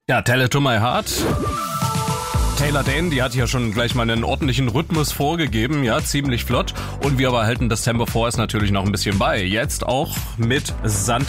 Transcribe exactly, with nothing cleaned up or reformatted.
Ja, Tell It To My Heart. Taylor Dayne, die hat ja schon gleich mal einen ordentlichen Rhythmus vorgegeben, ja, ziemlich flott. Und wir aber halten das Tempo vor, ist natürlich noch ein bisschen bei. Jetzt auch mit Sand.